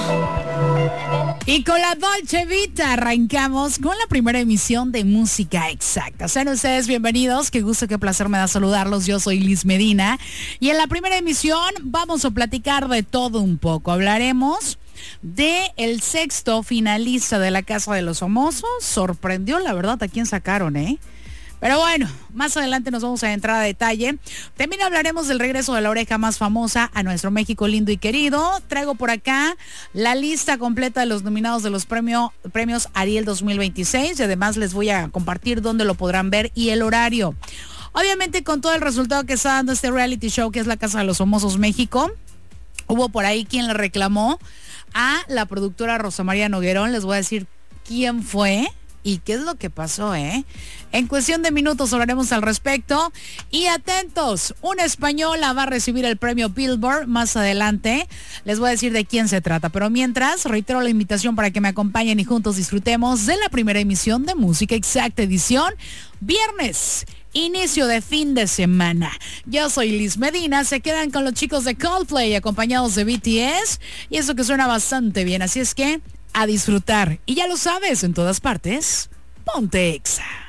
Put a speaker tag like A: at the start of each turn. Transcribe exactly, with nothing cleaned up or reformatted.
A: Y con la Dolce Vita arrancamos con la primera emisión de Música Exacta. Sean ustedes bienvenidos, qué gusto, qué placer me da saludarlos. Yo soy Liz Medina y en la primera emisión vamos a platicar de todo un poco. Hablaremos de el sexto finalista de la Casa de los Famosos. Sorprendió, la verdad, a quién sacaron, ¿eh? Pero bueno, más adelante nos vamos a entrar a detalle. También hablaremos del regreso de la oreja más famosa a nuestro México lindo y querido. Traigo por acá la lista completa de los nominados de los premio, premios Ariel dos mil veintiséis y además les voy a compartir dónde lo podrán ver y el horario. Obviamente con todo el resultado que está dando este reality show que es la Casa de los Famosos México, hubo por ahí quien le reclamó a la productora Rosa María Noguerón. Les voy a decir quién fue y qué es lo que pasó, ¿eh? En cuestión de minutos hablaremos al respecto. Y atentos, una española va a recibir el premio Billboard más adelante. Les voy a decir de quién se trata. Pero mientras, reitero la invitación para que me acompañen y juntos disfrutemos de la primera emisión de Música Exacta, edición viernes. Inicio de fin de semana. Yo soy Liz Medina, se quedan con los chicos de Coldplay acompañados de B T S y eso que suena bastante bien, así es que a disfrutar. Y ya lo sabes, en todas partes, ponte Exa.